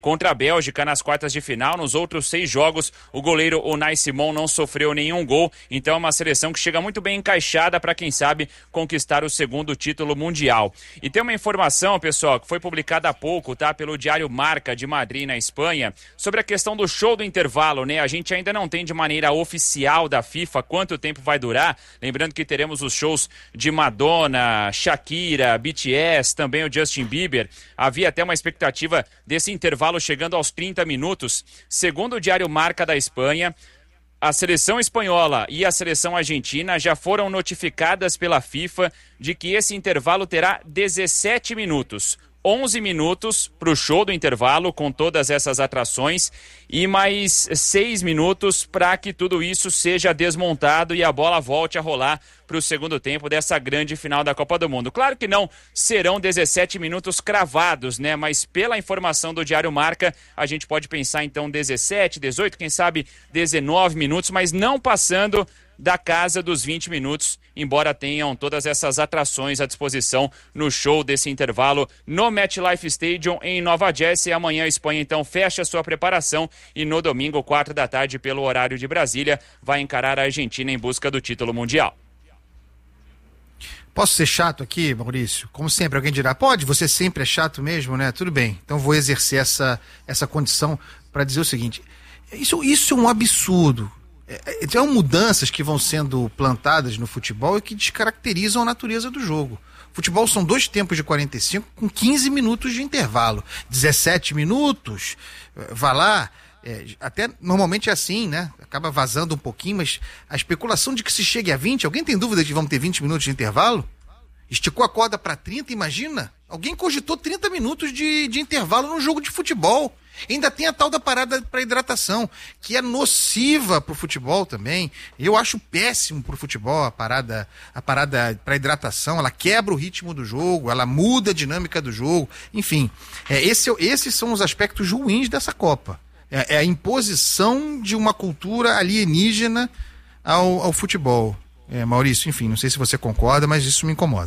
contra a Bélgica nas quartas de final. Nos outros 6 jogos, o goleiro Unai Simon não sofreu nenhum gol. Então é uma seleção que chega muito bem encaixada para, quem sabe, conquistar o segundo título mundial. E tem uma informação, pessoal, que foi publicada há pouco, tá, pelo Diário Marca de Madrid, na Espanha, sobre a questão do show do intervalo, né? A gente ainda não tem de maneira oficial da FIFA quanto tempo vai durar. Lembrando que teremos os shows de Madonna, Shakira, BTS, também o Justin Bieber. Havia até uma expectativa desse intervalo chegando aos 30 minutos. Segundo o Diário Marca da Espanha, a seleção espanhola e a seleção argentina já foram notificadas pela FIFA de que esse intervalo terá 17 minutos. 11 minutos para o show do intervalo, com todas essas atrações, e mais 6 minutos para que tudo isso seja desmontado e a bola volte a rolar para o segundo tempo dessa grande final da Copa do Mundo. Claro que não serão 17 minutos cravados, né? Mas pela informação do Diário Marca, a gente pode pensar então 17, 18, quem sabe 19 minutos, mas não passando da casa dos 20 minutos, embora tenham todas essas atrações à disposição no show desse intervalo no MetLife Stadium em Nova Jersey. Amanhã a Espanha então fecha sua preparação e no domingo, 4 da tarde, pelo horário de Brasília, vai encarar a Argentina em busca do título mundial. Posso ser chato aqui, Maurício? Como sempre, alguém dirá, pode, você sempre é chato mesmo, né? Tudo bem, então vou exercer essa condição para dizer o seguinte, isso é um absurdo. São mudanças que vão sendo plantadas no futebol e que descaracterizam a natureza do jogo. Futebol são 2 tempos de 45 com 15 minutos de intervalo. 17 minutos, vá lá, até normalmente é assim, né? Acaba vazando um pouquinho, mas a especulação de que se chegue a 20, alguém tem dúvida de que vamos ter 20 minutos de intervalo? Esticou a corda para 30, imagina? Alguém cogitou 30 minutos de intervalo num jogo de futebol. Ainda tem a tal da parada para hidratação, que é nociva para o futebol também. Eu acho péssimo para o futebol a parada para hidratação. Ela quebra o ritmo do jogo, ela muda a dinâmica do jogo. Enfim, esses são os aspectos ruins dessa Copa. É a imposição de uma cultura alienígena ao futebol. Maurício, enfim, não sei se você concorda, mas isso me incomoda.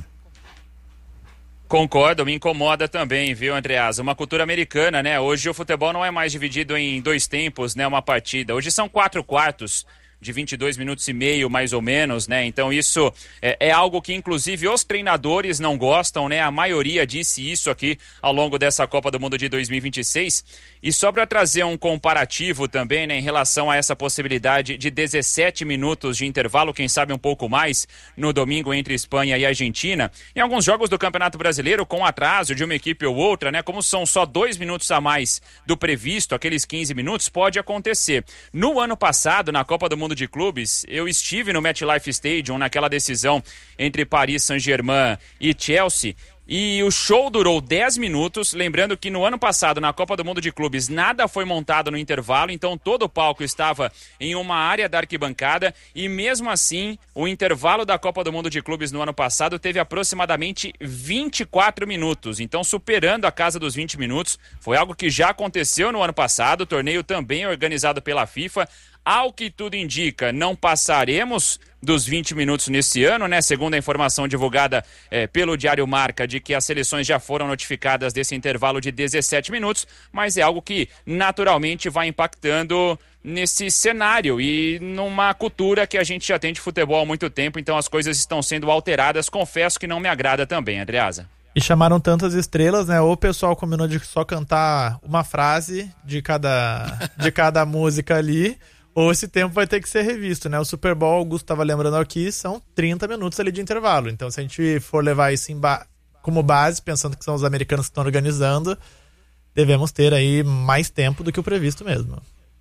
Concordo, me incomoda também, viu, Andreasa? Uma cultura americana, né? Hoje o futebol não é mais dividido em 2 tempos, né? Uma partida. Hoje são 4 quartos de 22 minutos e meio, mais ou menos, né? Então isso é algo que, inclusive, os treinadores não gostam, né? A maioria disse isso aqui ao longo dessa Copa do Mundo de 2026. E só para trazer um comparativo também, né, em relação a essa possibilidade de 17 minutos de intervalo, quem sabe um pouco mais, no domingo entre Espanha e Argentina, em alguns jogos do Campeonato Brasileiro, com atraso de uma equipe ou outra, né, como são só 2 minutos a mais do previsto, aqueles 15 minutos, pode acontecer. No ano passado, na Copa do Mundo de Clubes, eu estive no MetLife Stadium naquela decisão entre Paris Saint-Germain e Chelsea, e o show durou 10 minutos, lembrando que no ano passado, na Copa do Mundo de Clubes, nada foi montado no intervalo, então todo o palco estava em uma área da arquibancada, e mesmo assim, o intervalo da Copa do Mundo de Clubes no ano passado teve aproximadamente 24 minutos, então superando a casa dos 20 minutos, foi algo que já aconteceu no ano passado, o torneio também organizado pela FIFA. Ao que tudo indica, não passaremos dos 20 minutos nesse ano, né? Segundo a informação divulgada pelo Diário Marca, de que as seleções já foram notificadas desse intervalo de 17 minutos, mas é algo que naturalmente vai impactando nesse cenário e numa cultura que a gente já tem de futebol há muito tempo, então as coisas estão sendo alteradas. Confesso que não me agrada também, Andreasa. E chamaram tantas estrelas, né? Ou o pessoal combinou de só cantar uma frase de cada música ali, ou esse tempo vai ter que ser revisto, né? O Super Bowl, o Augusto estava lembrando aqui, são 30 minutos ali de intervalo. Então, se a gente for levar isso como base, pensando que são os americanos que estão organizando, devemos ter aí mais tempo do que o previsto mesmo.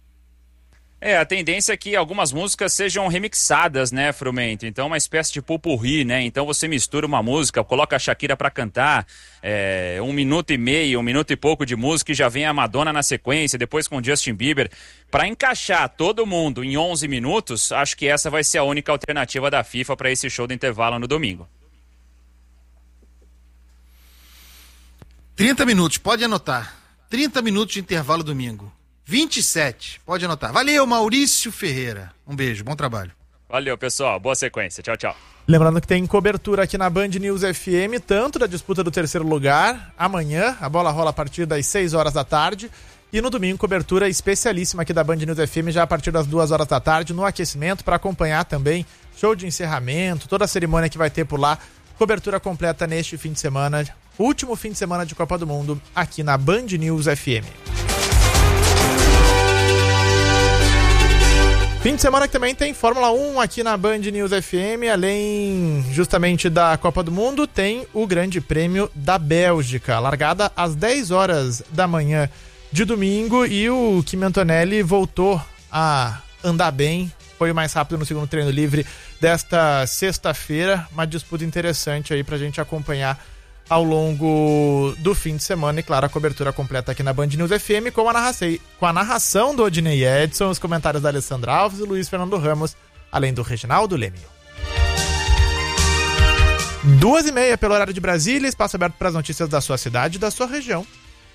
A tendência é que algumas músicas sejam remixadas, né, Frumento? Então, uma espécie de pot-pourri, né? Então, você mistura uma música, coloca a Shakira pra cantar, 1 minuto e meio, 1 minuto e pouco de música, e já vem a Madonna na sequência, depois com Justin Bieber. Para encaixar todo mundo em 11 minutos, acho que essa vai ser a única alternativa da FIFA para esse show do intervalo no domingo. 30 minutos, pode anotar. 30 minutos de intervalo domingo. 27, pode anotar. Valeu, Maurício Ferreira. Um beijo, bom trabalho. Valeu, pessoal. Boa sequência. Tchau, tchau. Lembrando que tem cobertura aqui na Band News FM, tanto da disputa do 3º lugar, amanhã, a bola rola a partir das 6 horas da tarde, E no domingo, cobertura especialíssima aqui da Band News FM, já a partir das 2h da tarde, no aquecimento, para acompanhar também show de encerramento, toda a cerimônia que vai ter por lá. Cobertura completa neste fim de semana, último fim de semana de Copa do Mundo, aqui na Band News FM. Fim de semana que também tem Fórmula 1 aqui na Band News FM, além justamente da Copa do Mundo, tem o Grande Prêmio da Bélgica, largada às 10 horas da manhã de domingo, e o Kimi Antonelli voltou a andar bem, foi o mais rápido no segundo treino livre desta sexta-feira, uma disputa interessante aí pra gente acompanhar ao longo do fim de semana, e claro, a cobertura completa aqui na Band News FM com a narração do Odinei Edson, os comentários da Alessandra Alves e Luiz Fernando Ramos, além do Reginaldo Leme. 2h30 pelo horário de Brasília, espaço aberto para as notícias da sua cidade e da sua região.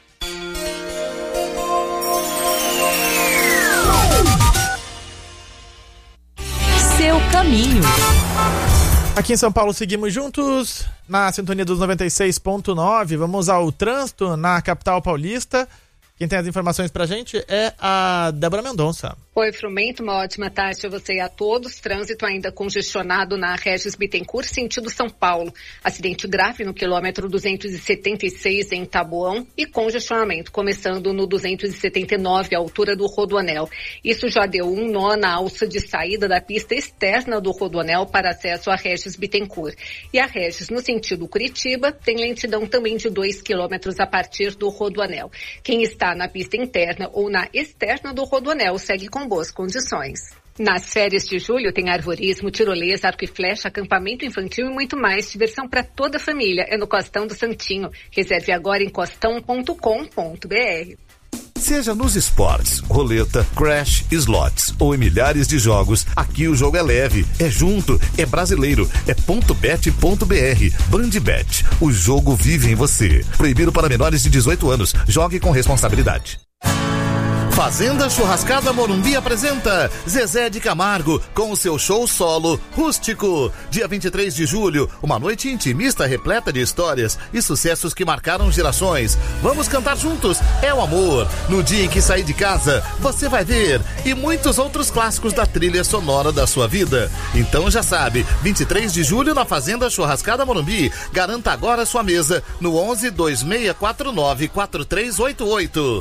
Seu caminho. Aqui em São Paulo seguimos juntos na sintonia dos 96.9. Vamos ao trânsito na capital paulista. Quem tem as informações pra gente é a Débora Mendonça. Oi, Frumento, uma ótima tarde a você e a todos. Trânsito ainda congestionado na Regis Bittencourt, sentido São Paulo. Acidente grave no quilômetro 276 em Taboão e congestionamento começando no 279, à altura do Rodoanel. Isso já deu um nó na alça de saída da pista externa do Rodoanel para acesso à Regis Bittencourt. E a Regis, no sentido Curitiba, tem lentidão também de 2 quilômetros a partir do Rodoanel. Quem está na pista interna ou na externa do Rodoanel segue com boas condições. Nas férias de julho tem arvorismo, tirolesa, arco e flecha, acampamento infantil e muito mais. Diversão para toda a família. É no Costão do Santinho. Reserve agora em costão.com.br. Seja nos esportes, roleta, crash, slots ou em milhares de jogos, aqui o jogo é leve, é junto, é brasileiro, é .bet.br. Bandbet, o jogo vive em você. Proibido para menores de 18 anos. Jogue com responsabilidade. Fazenda Churrascada Morumbi apresenta Zezé de Camargo com o seu show solo Rústico. Dia 23 de julho, uma noite intimista repleta de histórias e sucessos que marcaram gerações. Vamos cantar juntos, é o amor. No dia em que sair de casa, você vai ver. E muitos outros clássicos da trilha sonora da sua vida. Então já sabe, 23 de julho na Fazenda Churrascada Morumbi. Garanta agora sua mesa no 11-2649-4388.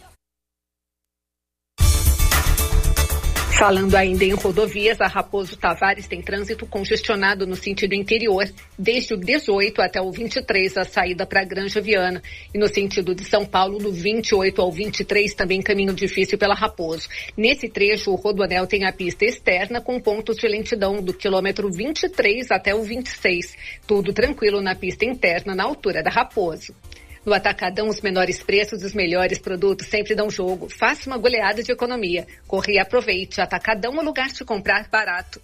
Falando ainda em rodovias, a Raposo Tavares tem trânsito congestionado no sentido interior, desde o 18 até o 23, a saída para Granja Viana. E no sentido de São Paulo, do 28 ao 23, também caminho difícil pela Raposo. Nesse trecho, o Rodoanel tem a pista externa com pontos de lentidão do quilômetro 23 até o 26. Tudo tranquilo na pista interna, na altura da Raposo. No Atacadão, os menores preços e os melhores produtos sempre dão jogo. Faça uma goleada de economia. Corre e aproveite. Atacadão é o lugar de comprar barato.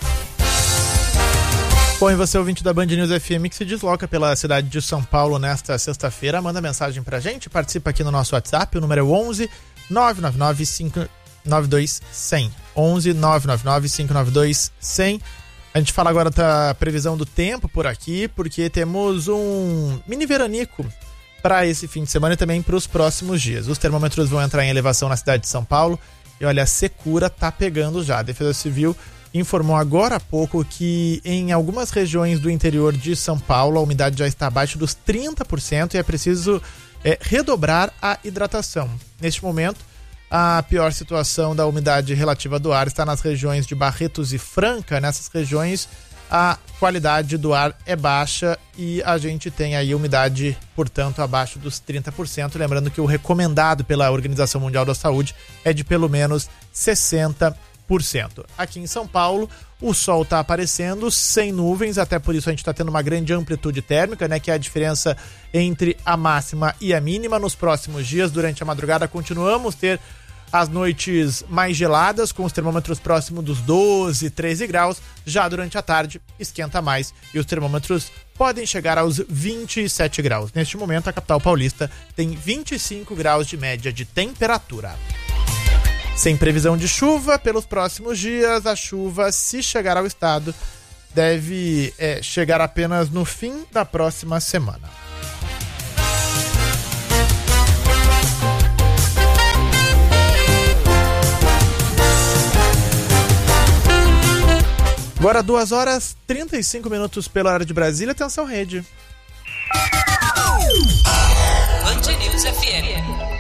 Bom, e você, ouvinte da Band News FM, que se desloca pela cidade de São Paulo nesta sexta-feira, manda mensagem pra gente, participa aqui no nosso WhatsApp, o número é 11 999 592 100. 11 999 592 100. A gente fala agora da previsão do tempo por aqui, porque temos um mini veranico para esse fim de semana e também para os próximos dias. Os termômetros vão entrar em elevação na cidade de São Paulo e olha, a secura tá pegando já. A Defesa Civil informou agora há pouco que em algumas regiões do interior de São Paulo a umidade já está abaixo dos 30% e é preciso redobrar a hidratação. Neste momento, a pior situação da umidade relativa do ar está nas regiões de Barretos e Franca. Nessas regiões a qualidade do ar é baixa e a gente tem aí umidade, portanto, abaixo dos 30%. Lembrando que o recomendado pela Organização Mundial da Saúde é de pelo menos 60%. Aqui em São Paulo, o sol está aparecendo sem nuvens, até por isso a gente está tendo uma grande amplitude térmica, né, que é a diferença entre a máxima e a mínima. Nos próximos dias, durante a madrugada, continuamos ter as noites mais geladas, com os termômetros próximos dos 12, 13 graus. Já durante a tarde, esquenta mais e os termômetros podem chegar aos 27 graus. Neste momento, a capital paulista tem 25 graus de média de temperatura. Sem previsão de chuva pelos próximos dias, a chuva, se chegar ao estado, deve chegar apenas no fim da próxima semana. Agora 2h35 pela hora de Brasília. Atenção, rede. Band News FM.